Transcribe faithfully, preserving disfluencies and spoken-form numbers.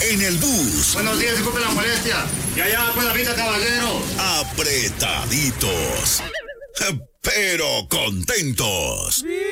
en el bus. Buenos días, disculpe la molestia. Y allá pues la vida, caballero. Apretaditos, pero contentos.